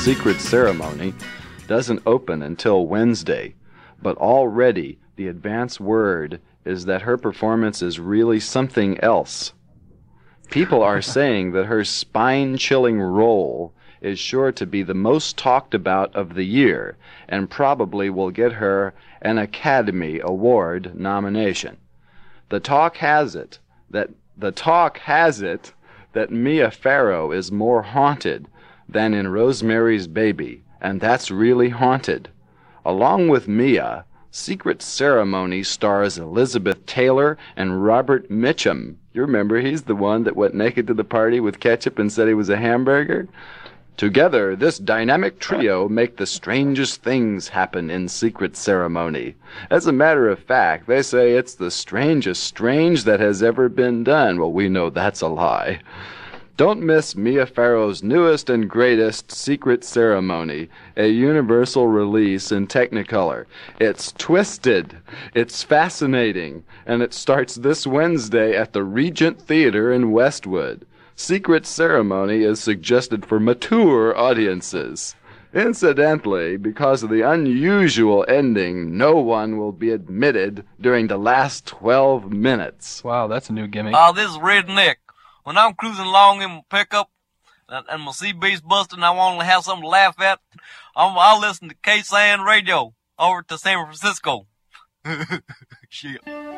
secret ceremony doesn't open until Wednesday, but already the advance word is that her performance is really something else. People are saying that her spine-chilling role is sure to be the most talked about of the year and probably will get her an Academy Award nomination. The talk has it that Mia Farrow is more haunted than in Rosemary's Baby, and that's really haunted. Along with Mia, Secret Ceremony stars Elizabeth Taylor and Robert Mitchum. You remember, he's the one that went naked to the party with ketchup and said he was a hamburger? Together, this dynamic trio make the strangest things happen in Secret Ceremony. As a matter of fact, they say it's the strangest strange that has ever been done. Well, we know that's a lie. Don't miss Mia Farrow's newest and greatest, Secret Ceremony, a universal release in Technicolor. It's twisted, it's fascinating, and it starts this Wednesday at the Regent Theater in Westwood. Secret Ceremony is suggested for mature audiences. Incidentally, because of the unusual ending, no one will be admitted during the last 12 minutes. Wow, that's a new gimmick. This is Redneck. When I'm cruising along in my pickup and my CB's busting and I want to have something to laugh at, I'll listen to KSAN Radio over to San Francisco. Shit.